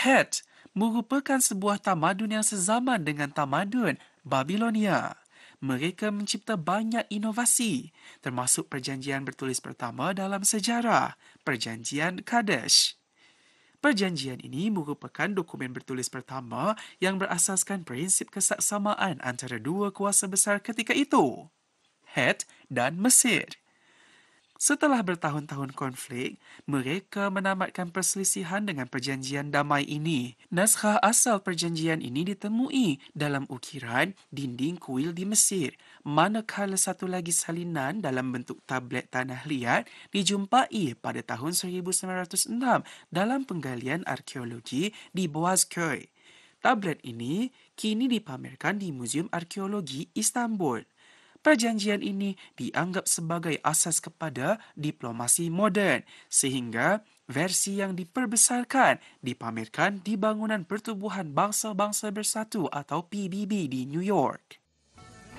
Het merupakan sebuah tamadun yang sezaman dengan tamadun Babilonia. Mereka mencipta banyak inovasi, termasuk perjanjian bertulis pertama dalam sejarah, Perjanjian Kadesh. Perjanjian ini merupakan dokumen bertulis pertama yang berasaskan prinsip kesaksamaan antara dua kuasa besar ketika itu, Het dan Mesir. Setelah bertahun-tahun konflik, mereka menamatkan perselisihan dengan perjanjian damai ini. Naskah asal perjanjian ini ditemui dalam ukiran dinding kuil di Mesir, manakala satu lagi salinan dalam bentuk tablet tanah liat dijumpai pada tahun 1906 dalam penggalian arkeologi di Boğazköy. Tablet ini kini dipamerkan di Muzium Arkeologi Istanbul. Perjanjian ini dianggap sebagai asas kepada diplomasi moden, sehingga versi yang diperbesarkan dipamerkan di Bangunan Pertubuhan Bangsa-Bangsa Bersatu atau PBB di New York.